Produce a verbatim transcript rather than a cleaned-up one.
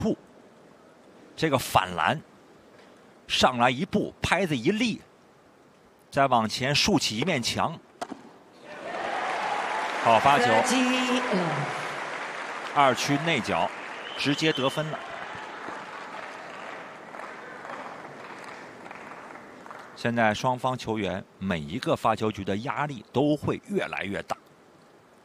步，这个反篮，上来一步，拍子一立，再往前竖起一面墙，好发球，二区内角，直接得分了。现在双方球员每一个发球局的压力都会越来越大。